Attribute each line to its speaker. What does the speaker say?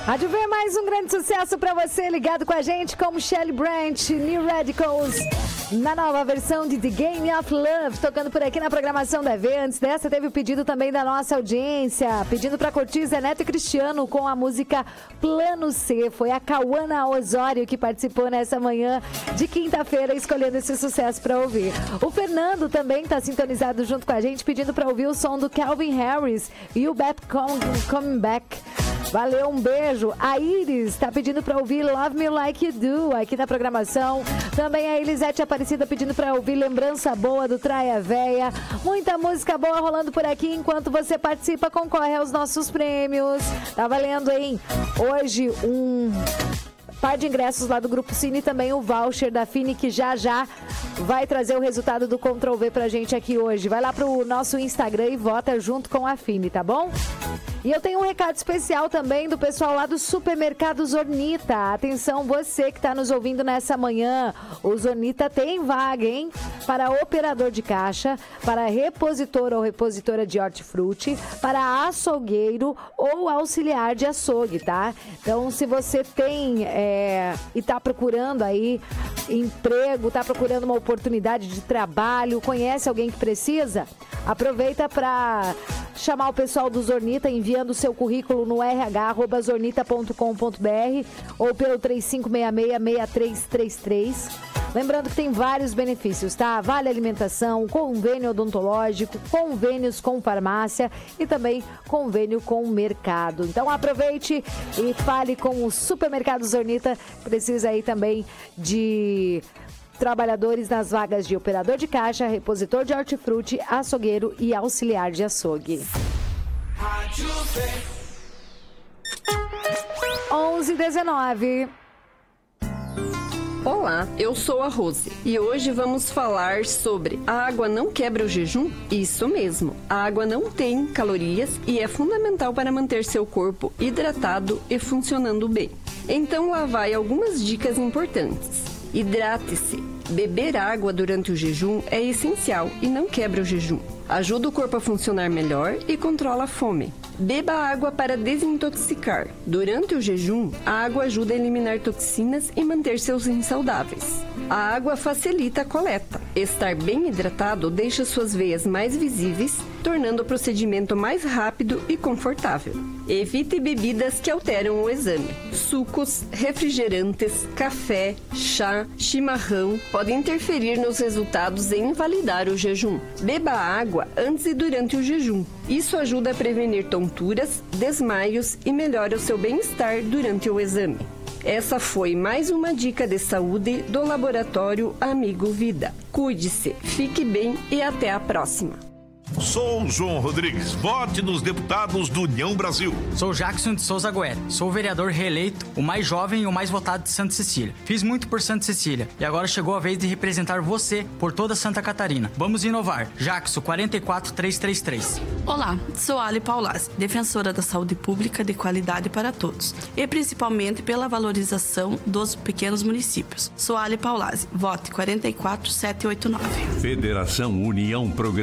Speaker 1: Rádio V, mais um grande sucesso pra você, ligado com a gente, como Shelly Branch, New Radicals, na nova versão de The Game of Love, tocando por aqui na programação da V. Antes dessa, teve o pedido também da nossa audiência, pedindo pra curtir Zé Neto e Cristiano com a música Plano C. Foi a Cauana Osório que participou nessa manhã de quinta-feira, escolhendo esse sucesso pra ouvir. O Fernando também tá sintonizado junto com a gente, pedindo pra ouvir o som do Calvin Harris e o Beth Coming Back. Valeu, um beijo. A Iris está pedindo para ouvir Love Me Like You Do aqui na programação. Também a Elisete Aparecida pedindo para ouvir Lembrança Boa do Traia Véia. Muita música boa rolando por aqui. Enquanto você participa, concorre aos nossos prêmios. Tá valendo, hein? Hoje um par de ingressos lá do Grupo Cine e também o voucher da Fini, que já vai trazer o resultado do Ctrl V pra gente aqui hoje. Vai lá pro nosso Instagram e vota junto com a Fini, tá bom? E eu tenho um recado especial também do pessoal lá do Supermercado Zornita. Atenção, você que está nos ouvindo nessa manhã, o Zornita tem vaga, hein? Para operador de caixa, para repositor ou repositora de hortifruti, para açougueiro ou auxiliar de açougue, tá? Então, se você tem e está procurando aí emprego, está procurando uma oportunidade de trabalho, conhece alguém que precisa, aproveita para chamar o pessoal do Zornita enviando o seu currículo no rh@zornita.com.br ou pelo 3566-6333. Lembrando que tem vários benefícios, tá? Vale alimentação, convênio odontológico, convênios com farmácia e também convênio com o mercado. Então aproveite e fale com o Supermercado Zornita. Precisa aí também de trabalhadores nas vagas de operador de caixa, repositor de hortifruti, açougueiro e auxiliar de açougue. 11h19.
Speaker 2: Olá, eu sou a Rose e hoje vamos falar sobre a água não quebra o jejum? Isso mesmo, a água não tem calorias e é fundamental para manter seu corpo hidratado e funcionando bem. Então lá vai algumas dicas importantes. Hidrate-se. Beber água durante o jejum é essencial e não quebra o jejum. Ajuda o corpo a funcionar melhor e controla a fome. Beba água para desintoxicar. Durante o jejum, a água ajuda a eliminar toxinas e manter seus rins saudáveis. A água facilita a coleta. Estar bem hidratado deixa suas veias mais visíveis, tornando o procedimento mais rápido e confortável. Evite bebidas que alteram o exame. Sucos, refrigerantes, café, chá, chimarrão podem interferir nos resultados e invalidar o jejum. Beba água antes e durante o jejum. Isso ajuda a prevenir tonturas, desmaios e melhora o seu bem-estar durante o exame. Essa foi mais uma dica de saúde do Laboratório Amigo Vida. Cuide-se, fique bem e até a próxima.
Speaker 3: Sou João Rodrigues, vote nos deputados do União Brasil.
Speaker 4: Sou Jackson de Souza Goethe, sou vereador reeleito, o mais jovem e o mais votado de Santa Cecília. Fiz muito por Santa Cecília e agora chegou a vez de representar você por toda Santa Catarina. Vamos inovar. Jackson 44333.
Speaker 5: Olá, sou Ali Paulazzi, defensora da saúde pública de qualidade para todos e principalmente pela valorização dos pequenos municípios. Sou Ali Paulazzi, vote 44789.
Speaker 6: Federação União Progressista.